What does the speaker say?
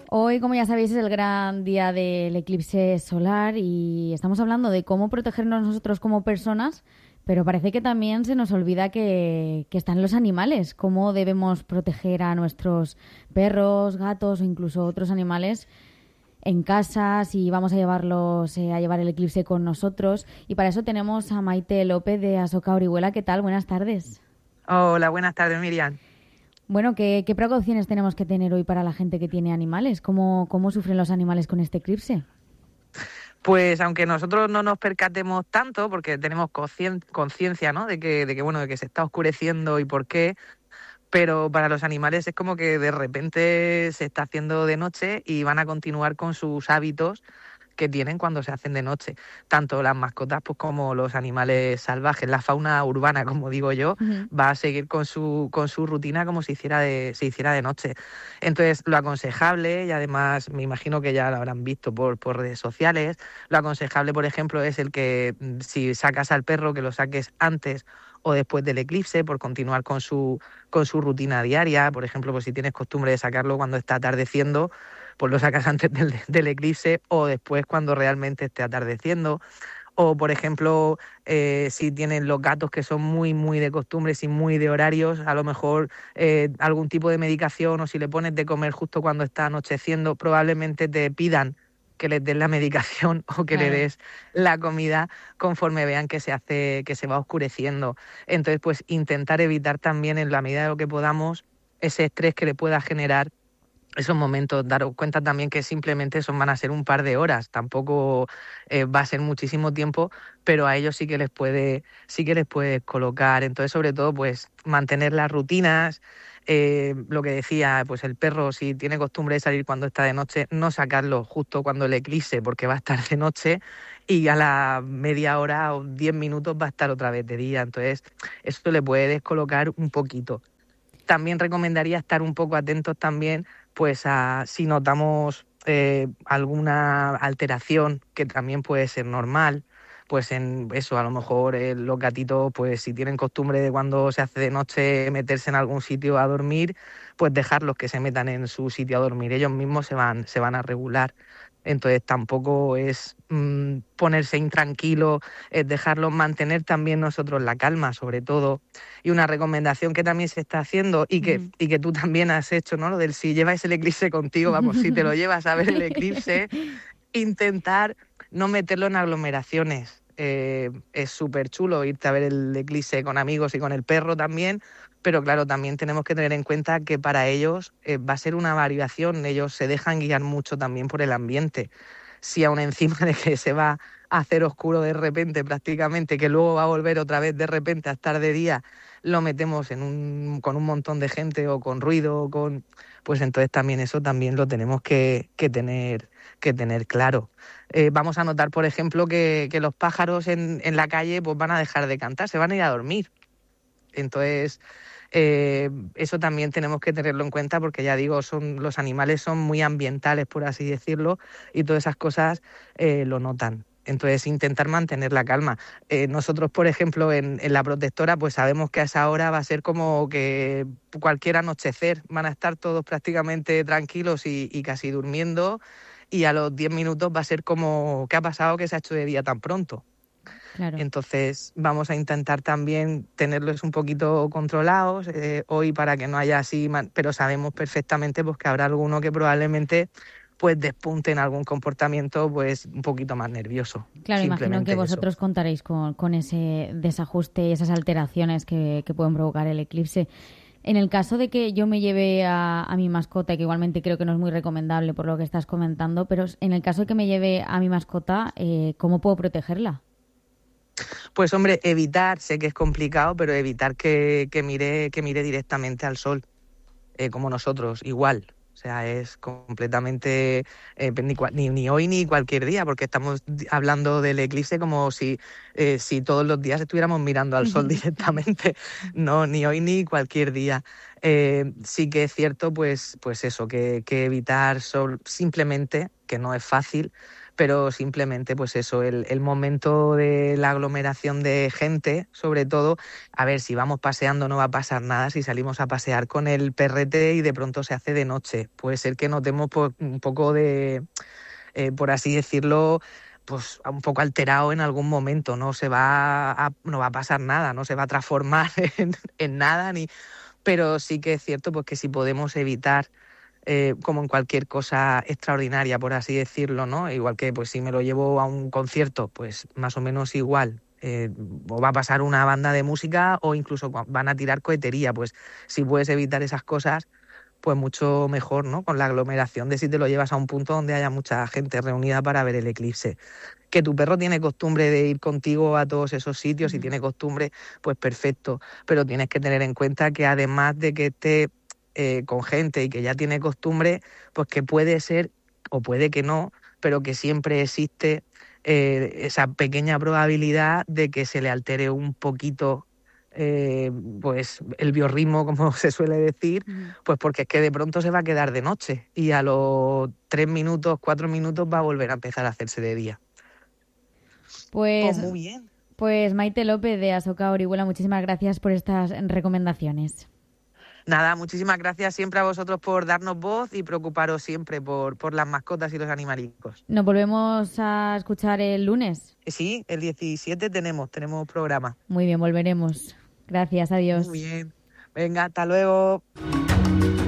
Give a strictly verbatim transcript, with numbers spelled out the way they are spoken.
Hoy, como ya sabéis, es el gran día del eclipse solar y estamos hablando de cómo protegernos nosotros como personas, pero parece que también se nos olvida que, que están los animales, cómo debemos proteger a nuestros perros, gatos o incluso otros animales en casa, si vamos a llevarlos eh, a llevar el eclipse con nosotros. Y para eso tenemos a Maite López de Asoka Orihuela. ¿Qué tal? Buenas tardes. Hola, buenas tardes, Miriam. Bueno, ¿qué, qué precauciones tenemos que tener hoy para la gente que tiene animales? ¿Cómo, cómo sufren los animales con este eclipse? Pues aunque nosotros no nos percatemos tanto, porque tenemos concien- conciencia, ¿no? De que, de que, bueno, de que se está oscureciendo y por qué, pero para los animales es como que de repente se está haciendo de noche y van a continuar con sus hábitos que tienen cuando se hacen de noche, tanto las mascotas pues como los animales salvajes. La fauna urbana, como digo yo, Uh-huh. va a seguir con su con su rutina como si hiciera de se hiciera de noche. Entonces, lo aconsejable, y además me imagino que ya lo habrán visto por por redes sociales, lo aconsejable, por ejemplo, es el que mm, si sacas al perro, que lo saques antes o después del eclipse, por continuar con su con su rutina diaria. Por ejemplo, pues si tienes costumbre de sacarlo cuando está atardeciendo, pues lo sacas antes del, del eclipse o después cuando realmente esté atardeciendo. O, por ejemplo, eh, si tienen los gatos que son muy, muy de costumbres y muy de horarios, a lo mejor eh, algún tipo de medicación, o si le pones de comer justo cuando está anocheciendo, probablemente te pidan que les des la medicación o que le Claro. des la comida conforme vean que se hace, que se va oscureciendo. Entonces, pues intentar evitar también en la medida de lo que podamos ese estrés que le pueda generar esos momentos. Daros cuenta también que simplemente son, van a ser un par de horas, tampoco eh, va a ser muchísimo tiempo, pero a ellos sí que les puede, sí que les puedes colocar. Entonces, sobre todo, pues mantener las rutinas, eh, lo que decía, pues el perro, si tiene costumbre de salir cuando está de noche, no sacarlo justo cuando el eclipse, porque va a estar de noche y a la media hora o diez minutos va a estar otra vez de día. Entonces, eso le puede descolocar un poquito. También recomendaría estar un poco atentos también, pues a si notamos eh, alguna alteración, que también puede ser normal, pues en eso, a lo mejor eh, los gatitos, pues si tienen costumbre de cuando se hace de noche meterse en algún sitio a dormir, pues dejarlos que se metan en su sitio a dormir. Ellos mismos se van, se van a regular. Entonces tampoco es mmm, ponerse intranquilo, es dejarlos, mantener también nosotros la calma, sobre todo. Y una recomendación que también se está haciendo y que, Uh-huh. y que tú también has hecho, ¿no? Lo del si llevas el eclipse contigo, vamos, si te lo llevas a ver el eclipse, intentar no meterlo en aglomeraciones. Eh, es súper chulo irte a ver el eclipse con amigos y con el perro también, pero claro, también tenemos que tener en cuenta que para ellos eh, va a ser una variación. Ellos se dejan guiar mucho también por el ambiente. Si aún encima de que se va a hacer oscuro de repente prácticamente, que luego va a volver otra vez de repente a estar de día, lo metemos en un, con un montón de gente o con ruido, o con, pues entonces también eso también lo tenemos que, que tener que tener claro. Eh, vamos a notar, por ejemplo, que, que los pájaros en, en la calle pues van a dejar de cantar, se van a ir a dormir. Entonces, eh, eso también tenemos que tenerlo en cuenta, porque ya digo, son los animales son muy ambientales, por así decirlo, y todas esas cosas eh, lo notan. Entonces, intentar mantener la calma. Eh, nosotros, por ejemplo, en, en la protectora, pues sabemos que a esa hora va a ser como que cualquier anochecer, van a estar todos prácticamente tranquilos y, y casi durmiendo, y a los diez minutos va a ser como, ¿qué ha pasado que se ha hecho de día tan pronto? Claro. Entonces vamos a intentar también tenerlos un poquito controlados eh, hoy, para que no haya así, pero sabemos perfectamente pues que habrá alguno que probablemente pues despunte en algún comportamiento pues un poquito más nervioso. Claro, imagino que Simplemente eso. vosotros contaréis con, con ese desajuste y esas alteraciones que, que pueden provocar el eclipse. En el caso de que yo me lleve a, a mi mascota, que igualmente creo que no es muy recomendable por lo que estás comentando, pero en el caso de que me lleve a mi mascota, eh, ¿cómo puedo protegerla? Pues hombre, evitar, sé que es complicado, pero evitar que, que mire, que mire directamente al sol, eh, como nosotros, igual. O sea, es completamente, eh, ni, ni, ni hoy ni cualquier día, porque estamos hablando del eclipse como si, eh, si todos los días estuviéramos mirando al sol directamente. No, ni hoy ni cualquier día. Eh, sí que es cierto, pues, pues eso, que, que evitar sol, simplemente, que no es fácil, pero simplemente pues eso, el, el momento de la aglomeración de gente, sobre todo, a ver, si vamos paseando no va a pasar nada, si salimos a pasear con el perrete y de pronto se hace de noche, puede ser que notemos pues, un poco de, eh, por así decirlo, pues un poco alterado en algún momento, no se va a, no va a pasar nada, no se va a transformar en, en nada, ni, pero sí que es cierto pues que si podemos evitar, eh, como en cualquier cosa extraordinaria, por así decirlo, ¿no? Igual que pues si me lo llevo a un concierto, pues más o menos igual. Eh, o va a pasar una banda de música o incluso van a tirar cohetería, pues si puedes evitar esas cosas, pues mucho mejor, ¿no? Con la aglomeración de si te lo llevas a un punto donde haya mucha gente reunida para ver el eclipse. Que tu perro tiene costumbre de ir contigo a todos esos sitios, uh-huh. y tiene costumbre, pues perfecto, pero tienes que tener en cuenta que además de que esté eh, con gente y que ya tiene costumbre, pues que puede ser, o puede que no, pero que siempre existe eh, esa pequeña probabilidad de que se le altere un poquito Eh, pues el biorritmo, como se suele decir, pues porque es que de pronto se va a quedar de noche y a los tres minutos, cuatro minutos va a volver a empezar a hacerse de día. Pues, pues muy bien. Pues Maite López de Asoka Orihuela, muchísimas gracias por estas recomendaciones. Nada, muchísimas gracias siempre a vosotros por darnos voz y preocuparos siempre por, por las mascotas y los animalicos. ¿Nos volvemos a escuchar el lunes? Sí, el diecisiete tenemos, tenemos programa. Muy bien, volveremos. Gracias, adiós. Muy bien. Venga, hasta luego.